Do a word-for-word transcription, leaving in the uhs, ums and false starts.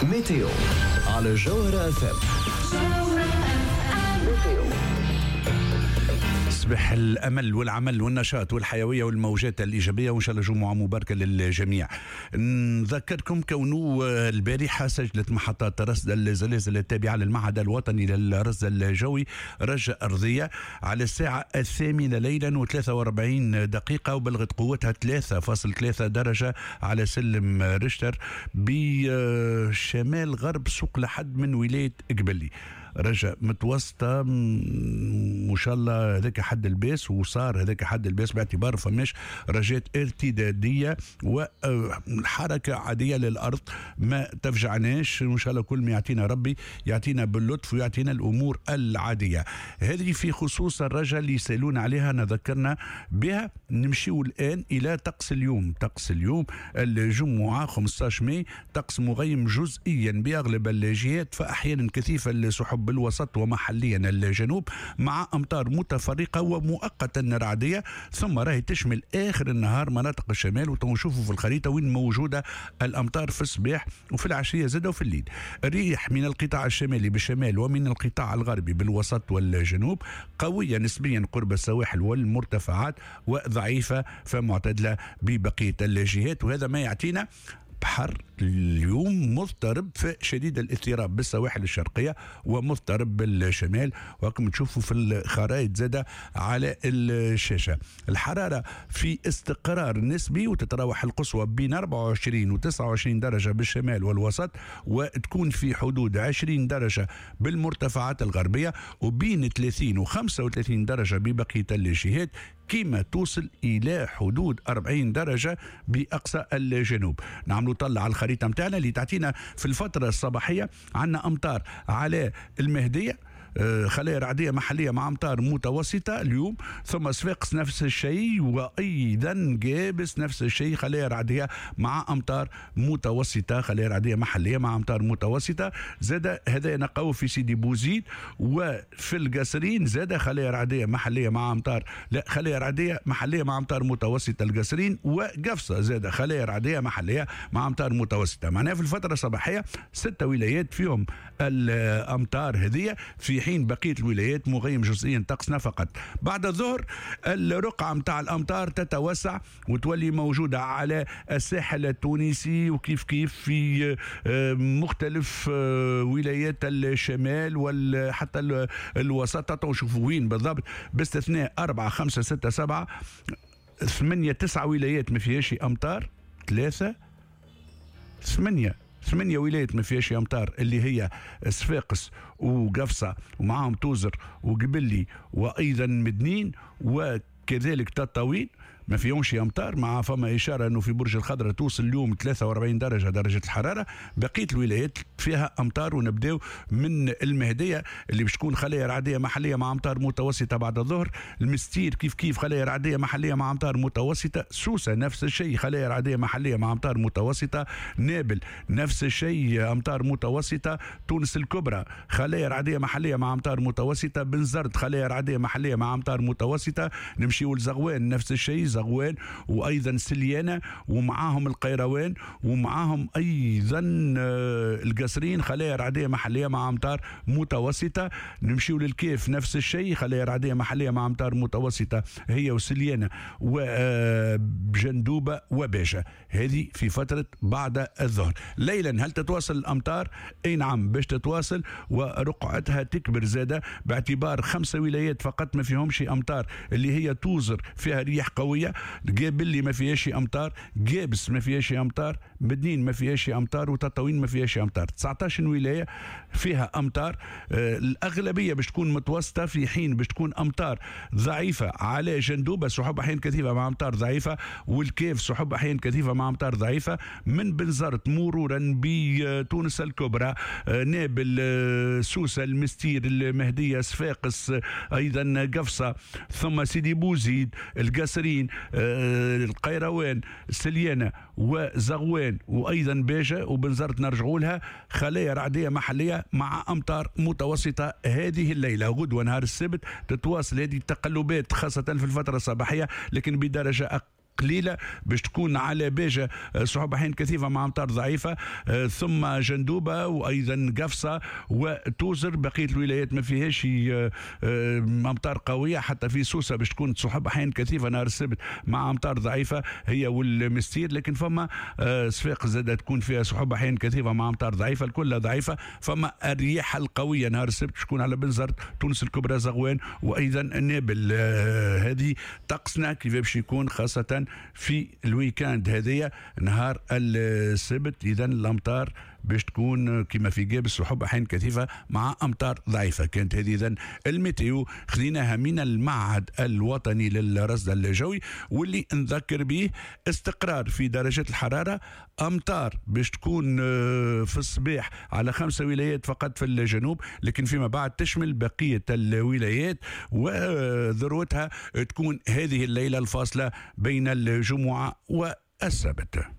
ميتيو على جوهرة اف ام. ميتيو. يصبح الأمل والعمل والنشاط والحيوية والموجات الإيجابية، وإن شاء الله جمعة مباركة للجميع. نذكركم كونه البارحة سجلت محطات رصد الزلازل التابعة للمعهد الوطني للرصد الجوي رجاء أرضية على الساعة الثامنة ليلا وثلاثة وأربعين دقيقة، وبلغت قوتها ثلاثة فاصلة ثلاثة درجة على سلم ريشتر بشمال غرب سوق لحد من ولاية قبلي. رجاء متوسطة ما شاء الله، هذاك حد الباس، وصار هذاك حد الباس باعتبار فماش رجات ارتدادية وحركة عادية للأرض، ما تفجعناش. إن شاء الله كل ما يعطينا ربي يعطينا باللطف ويعطينا الأمور العادية. هذه في خصوص الرجاء اللي يسألون عليها نذكرنا بها. نمشيو الآن إلى طقس اليوم. طقس اليوم الجمعة خمسة عشر ماي، طقس مغيم جزئيا بأغلب الجهات، فأحيانا كثيفة السحب بالوسط ومحليا الجنوب، مع أمطار متفرقة ومؤقتا رعدية، ثم راهي تشمل آخر النهار مناطق الشمال. وتنشوفوا في الخريطة وين موجودة الأمطار في الصباح وفي العشية زادة وفي الليل. الريح من القطاع الشمالي بالشمال ومن القطاع الغربي بالوسط والجنوب، قوية نسبيا قرب السواحل والمرتفعات، وضعيفة فمعتدلة ببقية الجهات. وهذا ما يعطينا بحر اليوم مضطرب فشديد الاضطراب بالسواحل الشرقية ومضطرب بالشمال، وكما تشوفوا في الخرائط زادة على الشاشة. الحرارة في استقرار نسبي، وتتراوح القصوى بين أربعة وعشرين و تسعة وعشرين درجة بالشمال والوسط، وتكون في حدود عشرين درجة بالمرتفعات الغربية، وبين ثلاثين و خمسة وثلاثين درجة ببقية الجهات، كما توصل إلى حدود أربعين درجة بأقصى الجنوب. نعملوا طلع على الخريطة متاعنا اللي تعطينا في الفترة الصباحية. عندنا أمطار على المهدية، خلايا رعدية محلية مع أمطار متوسطة اليوم، ثم صفاقس نفس الشيء، وأيضا قابس نفس الشيء، خلايا رعدية مع أمطار متوسطة، خلايا رعدية محلية مع أمطار متوسطة. زاد هذا نقاو في سيدي بوزيد وفي القصرين، زاد خلايا رعدية محلية مع أمطار لا خلايا رعدية محلية مع أمطار متوسطة القصرين، وقفصة زاد خلايا رعدية محلية مع أمطار متوسطة. معناها في الفترة الصباحية ستة ولايات فيهم الأمطار هذه، في حين بقية الولايات مغيم جزئيا طقسنا فقط. بعد الظهر الرقعة متاع الأمطار تتوسع وتولي موجودة على الساحل التونسي، وكيف كيف في مختلف ولايات الشمال وحتى الوسط. ونشوفوا وين بالضبط، باستثناء أربعة خمسة ستة سبعة ثمانية تسعة ولايات ما فيهاش أمطار، ثلاثة ثمانية ثمانية ولايات ما فيهاش أمطار، اللي هي صفاقس وقفصة ومعهم توزر وقبلي وأيضا مدنين، وكذلك تطاوين ما فيهمش امطار، مع فما اشاره انه في برج الخضراء توصل اليوم ثلاثة وأربعين درجه درجه الحراره. بقيه الولايات فيها امطار، ونبداو من المهديه اللي باش تكون خلايا رعديه محليه مع امطار متوسطه بعد الظهر. المستير كيف كيف خلايا رعديه محليه مع امطار متوسطه. سوسه نفس الشيء خلايا رعديه محليه مع امطار متوسطه. نابل نفس الشيء امطار متوسطه. تونس الكبرى خلايا رعديه محليه مع امطار متوسطه. بنزرت خلايا رعديه محليه مع امطار متوسطه. نمشيو لزغوان نفس الشيء، زغوان وايضا سليانه ومعاهم القيروان ومعاهم ايضا القصرين خلايا رعديه محليه مع امطار متوسطه. نمشيو للكيف نفس الشيء خلايا رعديه محليه مع امطار متوسطه هي وسليانه وبجندوبه وباشا. هذه في فتره بعد الظهر. ليلا هل تتواصل الامطار؟ اي نعم باش تتواصل، ورقعتها تكبر زاده باعتبار خمسه ولايات فقط ما فيهمش امطار، اللي هي توزر فيها رياح قويه، قابلي ما فيهاش امطار، قابس ما فيهاش امطار، مدنين ما فيهاش امطار، وتطاوين ما فيهاش امطار. تسعة عشر ولايه فيها امطار، آه الاغلبيه باش تكون متوسطه، في حين باش تكون امطار ضعيفه على جندوبه سحب احيانا كثيفه مع امطار ضعيفه، والكيف سحب احيانا كثيفه مع امطار ضعيفه، من بنزرت مرورا بتونس الكبرى، آه نابل، آه سوسه، المستير، المهديه، صفاقس، آه ايضا قفصه، ثم سيدي بوزيد، القصرين، آه القيروان، سليانه وزغوان وايضا باجه وبنزرت نرجعوا لها خلايا رعديه محليه مع امطار متوسطه هذه الليله. غدوه نهار السبت تتواصل هذه التقلبات خاصه في الفتره الصباحيه، لكن بدرجه قليله باش تكون على باجه سحب احيانا كثيفه مع امطار ضعيفه، ثم جندوبه وايضا قفصه وتوزر. بقيه الولايات ما فيهاش امطار قويه، حتى في سوسه باش تكون سحب احيانا كثيفه نهار السبت مع امطار ضعيفه هي والمستير، لكن فما صفاق زاده تكون فيها سحب احيانا كثيفه مع امطار ضعيفه، الكل ضعيفه. فما الرياح القويه نهار السبت تكون على بنزرت، تونس الكبرى، زغوان وايضا نابل. هذه طقسنا كيف باش يكون خاصه في الويكاند هذايا نهار السبت. اذا الامطار باش تكون كما في جاب السحب احيانا كثيفه مع امطار ضعيفه. كانت هذه اذا الميتيو خذيناها من المعهد الوطني للرصد الجوي، واللي نذكر به استقرار في درجات الحراره، امطار باش تكون في الصباح على خمسه ولايات فقط في الجنوب، لكن فيما بعد تشمل بقيه الولايات، وذروتها تكون هذه الليله الفاصله بين الجمعه والسبت.